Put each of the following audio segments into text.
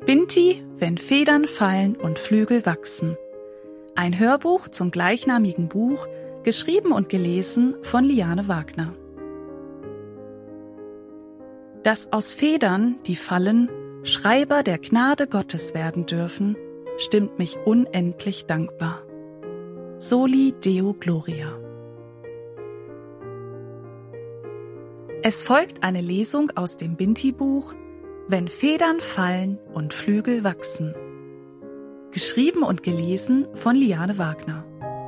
Binti, wenn Federn fallen und Flügel wachsen. Ein Hörbuch zum gleichnamigen Buch, geschrieben und gelesen von Liane Wagner. Dass aus Federn, die fallen, Schreiber der Gnade Gottes werden dürfen, stimmt mich unendlich dankbar. Soli Deo Gloria. Es folgt eine Lesung aus dem Binti-Buch Wenn Federn fallen und Flügel wachsen. Geschrieben und gelesen von Liane Wagner.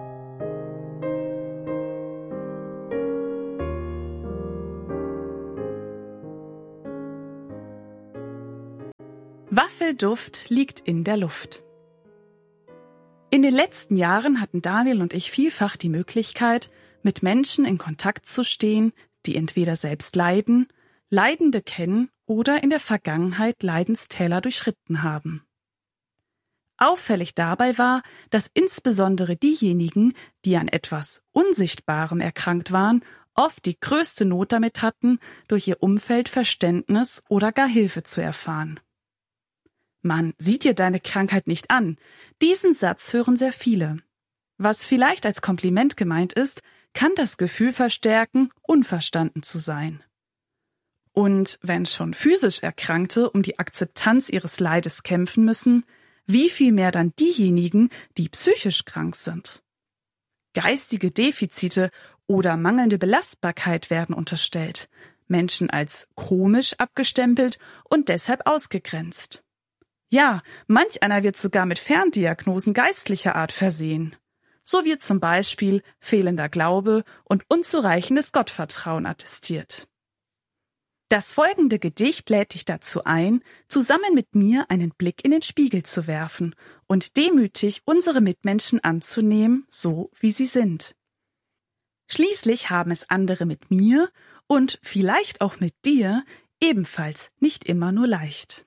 Waffelduft liegt in der Luft. In den letzten Jahren hatten Daniel und ich vielfach die Möglichkeit, mit Menschen in Kontakt zu stehen, die entweder selbst leiden, Leidende kennen oder in der Vergangenheit Leidenstäler durchschritten haben. Auffällig dabei war, dass insbesondere diejenigen, die an etwas Unsichtbarem erkrankt waren, oft die größte Not damit hatten, durch ihr Umfeld Verständnis oder gar Hilfe zu erfahren. Man sieht dir deine Krankheit nicht an. Diesen Satz hören sehr viele. Was vielleicht als Kompliment gemeint ist, kann das Gefühl verstärken, unverstanden zu sein. Und wenn schon physisch Erkrankte um die Akzeptanz ihres Leides kämpfen müssen, wie viel mehr dann diejenigen, die psychisch krank sind? Geistige Defizite oder mangelnde Belastbarkeit werden unterstellt, Menschen als komisch abgestempelt und deshalb ausgegrenzt. Ja, manch einer wird sogar mit Ferndiagnosen geistlicher Art versehen. So wird zum Beispiel fehlender Glaube und unzureichendes Gottvertrauen attestiert. Das folgende Gedicht lädt dich dazu ein, zusammen mit mir einen Blick in den Spiegel zu werfen und demütig unsere Mitmenschen anzunehmen, so wie sie sind. Schließlich haben es andere mit mir und vielleicht auch mit dir ebenfalls nicht immer nur leicht.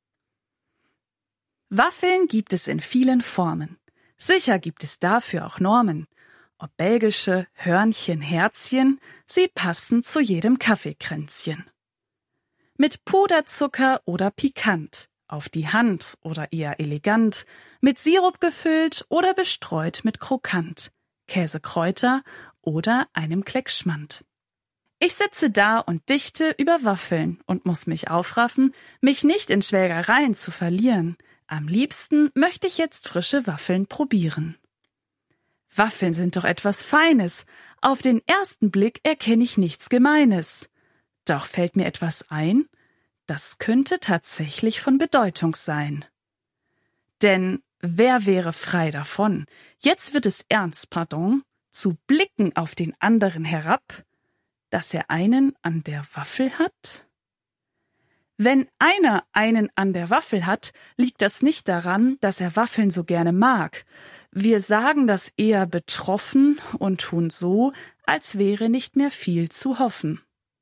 Waffeln gibt es in vielen Formen. Sicher gibt es dafür auch Normen. Ob belgische, Hörnchen, Herzchen, sie passen zu jedem Kaffeekränzchen. Mit Puderzucker oder pikant, auf die Hand oder eher elegant, mit Sirup gefüllt oder bestreut mit Krokant, Käsekräuter oder einem Kleckschmand. Ich sitze da und dichte über Waffeln und muss mich aufraffen, mich nicht in Schwelgereien zu verlieren. Am liebsten möchte ich jetzt frische Waffeln probieren. Waffeln sind doch etwas Feines. Auf den ersten Blick erkenne ich nichts Gemeines. Doch fällt mir etwas ein, das könnte tatsächlich von Bedeutung sein. Denn wer wäre frei davon, jetzt wird es ernst, zu blicken auf den anderen herab, dass er einen an der Waffel hat? Wenn einer einen an der Waffel hat, liegt das nicht daran, dass er Waffeln so gerne mag. Wir sagen das eher betroffen und tun so, als wäre nicht mehr viel zu hoffen.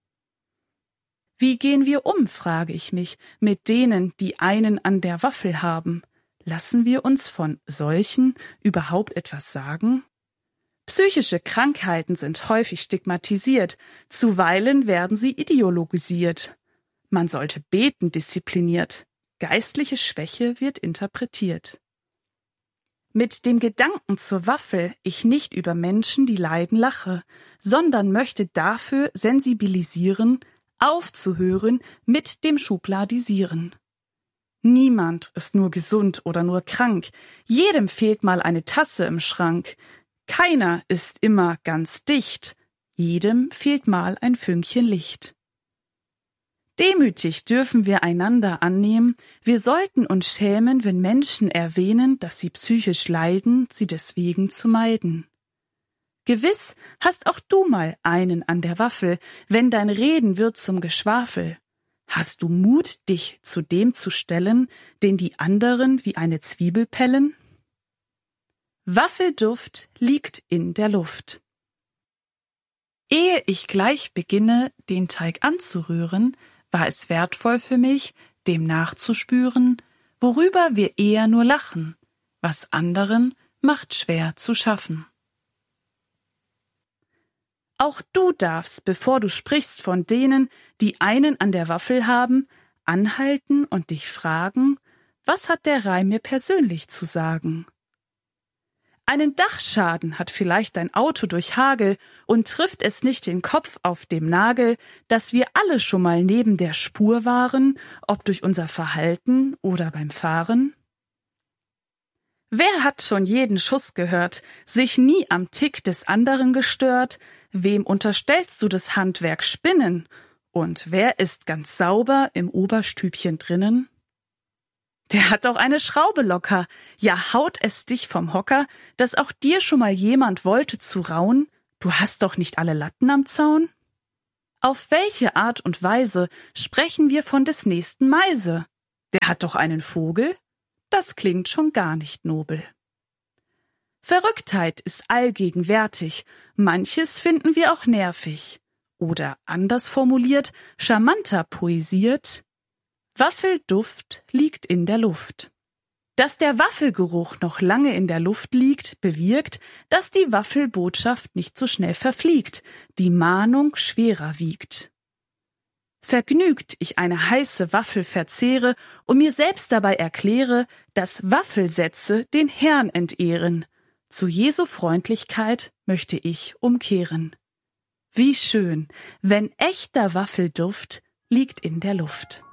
Wie gehen wir um, frage ich mich, mit denen, die einen an der Waffel haben? Lassen wir uns von solchen überhaupt etwas sagen? Psychische Krankheiten sind häufig stigmatisiert, zuweilen werden sie ideologisiert. Man sollte beten diszipliniert, geistliche Schwäche wird interpretiert. Mit dem Gedanken zur Waffel ich nicht über Menschen, die leiden, lache, sondern möchte dafür sensibilisieren, aufzuhören mit dem Schubladisieren. Niemand ist nur gesund oder nur krank, jedem fehlt mal eine Tasse im Schrank, keiner ist immer ganz dicht, jedem fehlt mal ein Fünkchen Licht. Demütig dürfen wir einander annehmen, wir sollten uns schämen, wenn Menschen erwähnen, dass sie psychisch leiden, sie deswegen zu meiden. Gewiss hast auch du mal einen an der Waffel, wenn dein Reden wird zum Geschwafel. Hast du Mut, dich zu dem zu stellen, den die anderen wie eine Zwiebel pellen? Waffelduft liegt in der Luft. Ehe ich gleich beginne, den Teig anzurühren, war es wertvoll für mich, dem nachzuspüren, worüber wir eher nur lachen, was anderen macht schwer zu schaffen. Auch du darfst, bevor du sprichst von denen, die einen an der Waffel haben, anhalten und dich fragen, Was hat der Reim mir persönlich zu sagen? Einen Dachschaden hat vielleicht dein Auto durch Hagel und trifft es nicht den Kopf auf dem Nagel, dass wir alle schon mal neben der Spur waren, ob durch unser Verhalten oder beim Fahren? Wer hat schon jeden Schuss gehört, sich nie am Tick des anderen gestört? Wem unterstellst du das Handwerk Spinnen? Und wer ist ganz sauber im Oberstübchen drinnen? Der hat doch eine Schraube locker, ja haut es dich vom Hocker, dass auch dir schon mal jemand wollte zu rauen, du hast doch nicht alle Latten am Zaun? Auf welche Art und Weise sprechen wir von des nächsten Meise? Der hat doch einen Vogel? Das klingt schon gar nicht nobel. Verrücktheit ist allgegenwärtig, manches finden wir auch nervig. Oder anders formuliert, charmanter poesiert, Waffelduft liegt in der Luft. Dass der Waffelgeruch noch lange in der Luft liegt, bewirkt, dass die Waffelbotschaft nicht so schnell verfliegt, die Mahnung schwerer wiegt. Vergnügt ich eine heiße Waffel verzehre und mir selbst dabei erkläre, dass Waffelsätze den Herrn entehren, zu Jesu Freundlichkeit möchte ich umkehren. Wie schön, wenn echter Waffelduft liegt in der Luft.